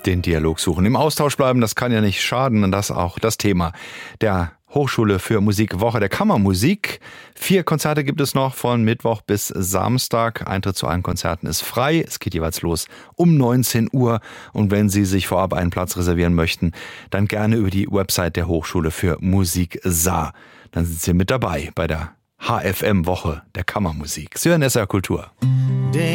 Den Dialog suchen, im Austausch bleiben, das kann ja nicht schaden. Und das auch das Thema der Hochschule für Musik, Woche der Kammermusik. 4 Konzerte gibt es noch von Mittwoch bis Samstag. Eintritt zu allen Konzerten ist frei. Es geht jeweils los um 19 Uhr. Und wenn Sie sich vorab einen Platz reservieren möchten, dann gerne über die Website der Hochschule für Musik Saar. Dann sind Sie mit dabei bei der HFM Woche der Kammermusik. Sie hören SR Kultur.